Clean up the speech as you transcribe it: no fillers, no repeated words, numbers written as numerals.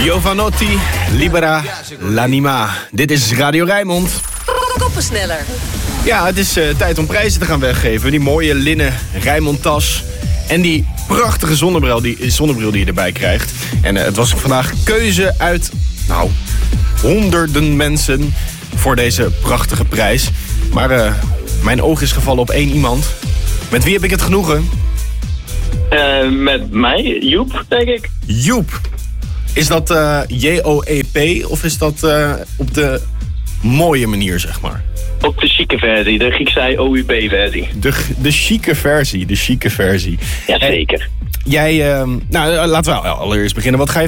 Jovanotti, Libera, l'anima. Dit is Radio Rijnmond. Koppensneller. Ja, het is tijd om prijzen te gaan weggeven. Die mooie linnen Rijnmond tas. En die prachtige zonnebril die je erbij krijgt. En het was vandaag keuze uit, honderden mensen voor deze prachtige prijs. Maar mijn oog is gevallen op één iemand. Met wie heb ik het genoegen? Met mij, Joep, denk ik. Joep. Is dat J-O-E-P of is dat op de mooie manier, zeg maar? Op de chique versie, de Griekse OUP-versie. De chique versie, Jazeker. Jij, laten we allereerst beginnen. Wat ga je